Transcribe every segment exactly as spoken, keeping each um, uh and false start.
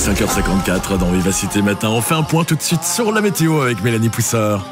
cinq heures cinquante-quatre dans Vivacité Matin. On fait un point tout de suite sur la météo avec Mélanie Poussard.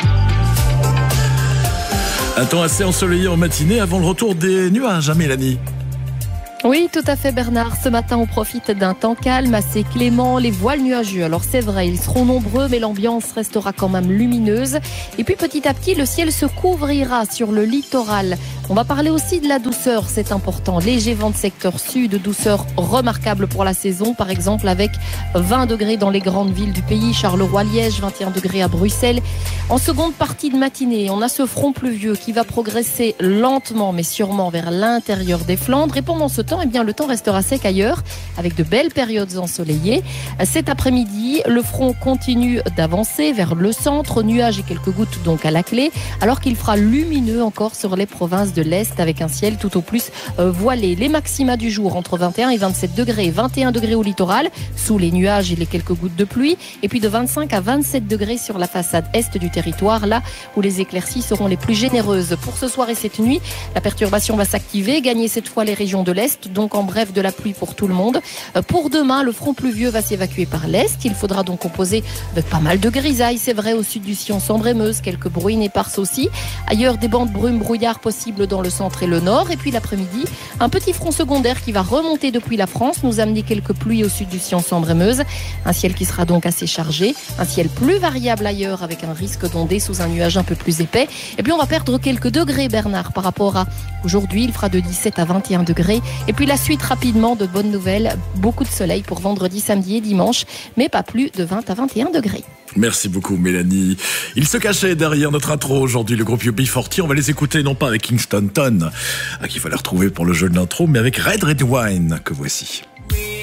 Un temps assez ensoleillé en matinée avant le retour des nuages, hein, Mélanie? Oui, tout à fait Bernard. Ce matin, on profite d'un temps calme, assez clément, les voiles nuageux. Alors c'est vrai, ils seront nombreux, mais l'ambiance restera quand même lumineuse. Et puis petit à petit, le ciel se couvrira sur le littoral. On va parler aussi de la douceur, c'est important. Léger vent de secteur sud, douceur remarquable pour la saison, par exemple avec vingt degrés dans les grandes villes du pays, Charleroi-Liège, vingt et un degrés à Bruxelles. En seconde partie de matinée, on a ce front pluvieux qui va progresser lentement mais sûrement vers l'intérieur des Flandres. Et pendant ce temps, eh bien, le temps restera sec ailleurs avec de belles périodes ensoleillées. Cet après-midi, le front continue d'avancer vers le centre, nuages et quelques gouttes donc à la clé, alors qu'il fera lumineux encore sur les provinces de l'Est avec un ciel tout au plus euh, voilé. Les maxima du jour entre vingt et un et vingt-sept degrés, vingt et un degrés au littoral sous les nuages et les quelques gouttes de pluie, et puis de vingt-cinq à vingt-sept degrés sur la façade est du territoire, là où les éclaircies seront les plus généreuses. Pour ce soir et cette nuit, la perturbation va s'activer, gagner cette fois les régions de l'Est, donc en bref de la pluie pour tout le monde. Pour demain, le front pluvieux va s'évacuer par l'Est. Il faudra donc composer avec pas mal de grisailles, c'est vrai, au sud du Sion, Sambre-et-Meuse, quelques bruines éparses aussi. Ailleurs, des bandes brumes brouillard possibles dans le centre et le nord. Et puis l'après-midi, un petit front secondaire qui va remonter depuis la France, nous amener quelques pluies au sud du Sion, Sambre-et-Meuse. Un ciel qui sera donc assez chargé. Un ciel plus variable ailleurs avec un risque d'onder sous un nuage un peu plus épais. Et puis on va perdre quelques degrés, Bernard, par rapport à aujourd'hui. Il fera de dix-sept à vingt et un degrés. Et puis la suite rapidement de bonnes nouvelles. Beaucoup de soleil pour vendredi, samedi et dimanche, mais pas plus de vingt à vingt et un degrés. Merci beaucoup Mélanie. Il se cachait derrière notre intro aujourd'hui, le groupe U B quarante. On va les écouter non pas avec Kingston Ton, qu'il fallait retrouver pour le jeu de l'intro, mais avec Red Red Wine, que voici.